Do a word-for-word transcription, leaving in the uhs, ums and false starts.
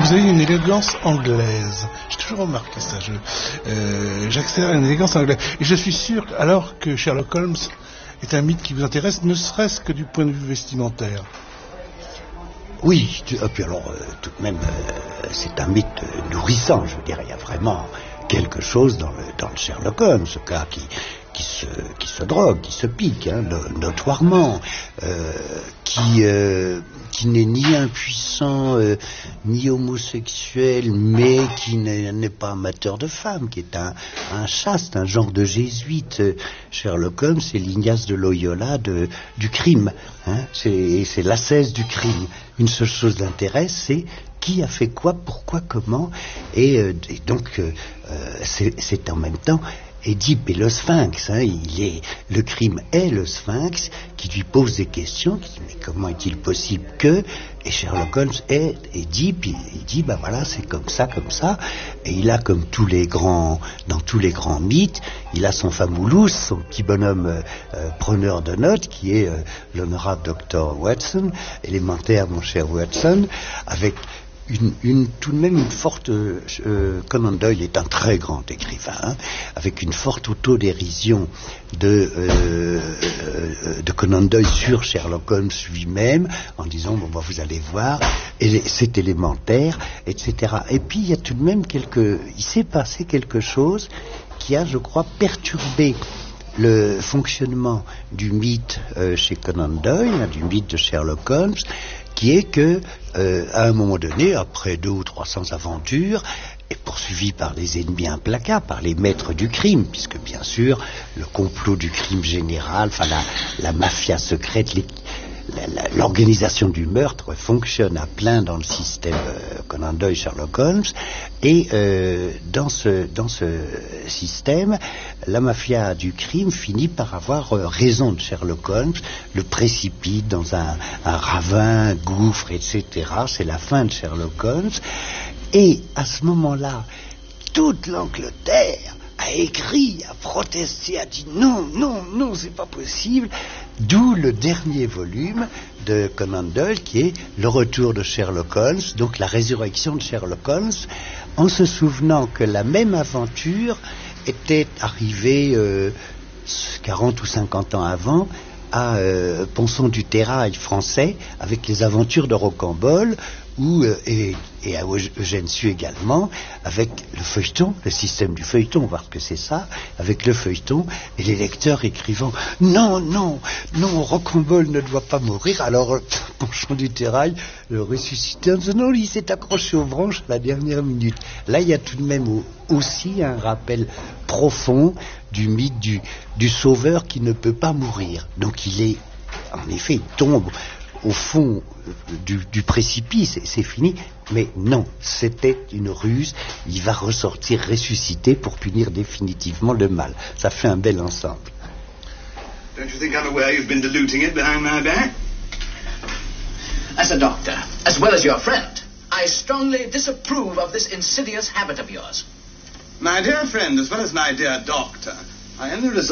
Vous avez une élégance anglaise. J'ai toujours remarqué ça. Je, euh, j'accélère à une élégance anglaise. Et je suis sûr, alors que Sherlock Holmes est un mythe qui vous intéresse, ne serait-ce que du point de vue vestimentaire. Oui, tu, et puis alors, euh, tout de même, euh, c'est un mythe euh, nourrissant, je veux dire. Il y a vraiment quelque chose dans le, dans le Sherlock Holmes, ce gars qui... Qui se, qui se drogue, qui se pique, hein, notoirement, euh, qui, euh, qui n'est ni impuissant, euh, ni homosexuel, mais qui n'est, n'est pas amateur de femmes, qui est un, un chaste, un genre de jésuite. Sherlock Holmes, c'est l'Ignace de Loyola de, du crime, hein, c'est, c'est l'ascèse du crime. Une seule chose l'intéresse, c'est qui a fait quoi, pourquoi, comment, et, euh, et donc euh, c'est, c'est en même temps Édipe est le sphinx, hein, il est, le crime est le sphinx qui lui pose des questions, qui dit mais comment est-il possible que, et Sherlock Holmes est Édipe, il, il dit ben voilà c'est comme ça, comme ça, et il a comme tous les grands, dans tous les grands mythes, il a son famoulous, son petit bonhomme euh, euh, preneur de notes qui est euh, l'honorable docteur Watson, élémentaire mon cher Watson, avec Une, une, tout de même une forte... Euh, Conan Doyle est un très grand écrivain, hein, avec une forte autodérision de, euh, euh, de Conan Doyle sur Sherlock Holmes lui-même, en disant, bon, bah, vous allez voir, et c'est élémentaire, et cetera. Et puis, il y a tout de même quelque... Il s'est passé quelque chose qui a, je crois, perturbé le fonctionnement du mythe euh, chez Conan Doyle, du mythe de Sherlock Holmes, qui est que, euh, à un moment donné, après deux ou trois cents aventures, est poursuivi par les ennemis implacables, par les maîtres du crime, puisque bien sûr, le complot du crime général, enfin la, la mafia secrète, les, la, la, l'organisation du meurtre fonctionne à plein dans le système euh, Conan Doyle, Sherlock Holmes, et euh, dans ce dans ce système, la mafia du crime finit par avoir euh, raison de Sherlock Holmes, le précipite dans un, un ravin, un gouffre, et cetera. C'est la fin de Sherlock Holmes, et à ce moment-là, toute l'Angleterre a écrit, a protesté, a dit non, non, non, c'est pas possible. D'où le dernier volume de Conan Doyle qui est le retour de Sherlock Holmes, donc la résurrection de Sherlock Holmes, en se souvenant que la même aventure était arrivée euh, quarante ou cinquante ans avant à euh, Ponson-du-Terrail français avec les aventures de Rocambole, ou euh, et, et à Eugène Sue également, avec le feuilleton, le système du feuilleton, voir que c'est ça, avec le feuilleton, et les lecteurs écrivant « Non, non, non, Rocambole ne doit pas mourir », alors Ponson du Terrail le ressuscité en disant « Non, il s'est accroché aux branches à la dernière minute ». Là, il y a tout de même aussi un rappel profond du mythe du, du sauveur qui ne peut pas mourir. Donc il est, en effet, il tombe au fond du, du précipice, c'est fini, mais non, c'était une ruse, il va ressortir ressuscité pour punir définitivement le mal. Ça fait un bel ensemble. Don't you think I'm aware you've been diluting it behind my back? As a doctor, as well as your friend, I strongly disapprove of this insidious habit of yours. My dear friend, as well as my dear doctor, I only resort